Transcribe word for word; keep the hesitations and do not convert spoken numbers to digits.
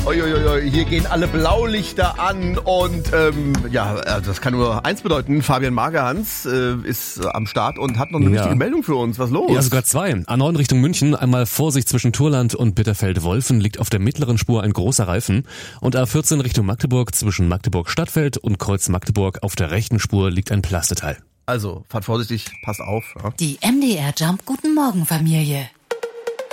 Uiuiui, hier gehen alle Blaulichter an und ähm, ja, das kann nur eins bedeuten. Fabian Magerhans äh, ist am Start und hat noch eine Ja. wichtige Meldung für uns. Was ist los? Ja, sogar zwei. A neun Richtung München. Einmal Vorsicht zwischen Turland und Bitterfeld-Wolfen liegt auf der mittleren Spur ein großer Reifen. Und A vierzehn Richtung Magdeburg zwischen Magdeburg-Stadtfeld und Kreuz Magdeburg auf der rechten Spur liegt ein Plasteteil. Also, fahrt vorsichtig, passt auf. Ja. Die M D R Jump Guten Morgen Familie.